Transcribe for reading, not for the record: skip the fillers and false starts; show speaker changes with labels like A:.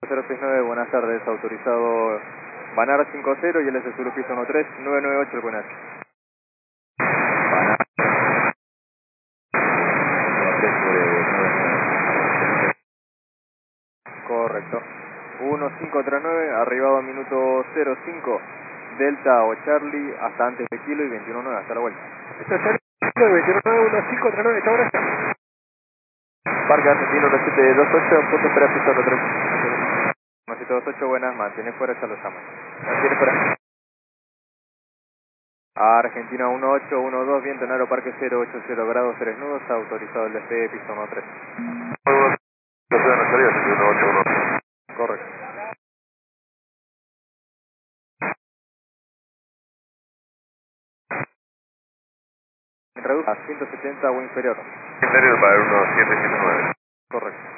A: 069, buenas tardes, autorizado Banar 50 y LS Zulu piso 13, 998 el Buenas. Banar 999. Correcto. 1539, arribado a minuto 05, Delta o Charlie, hasta antes de Kilo y 219, hasta la vuelta.
B: Esto es Charlie, 219, 1539, ¿está ahora?
A: Parque Argentino 1728, punto espera piso 03. 1728, buenas, mantiene fuera, ya lo llaman. Mantiene fuera. Argentina 1812, viento en Aeroparque 080 grados, 3 nudos, autorizado el despegue piso 13. Correcto. Reduce a 170 o inferior.
C: Inferior para 1779.
A: Correcto.